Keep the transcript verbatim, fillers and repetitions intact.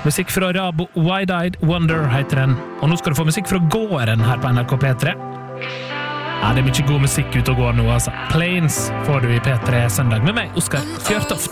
Musikk fra Rabo, Wide-Eyed Wonder heter den. Og nå skal du få musikk fra gården her på N R K P tre. Ja, det er mye god musikk ut og går nå, altså. Plains får du i P tre søndag med meg, Oskar Fjørtoft.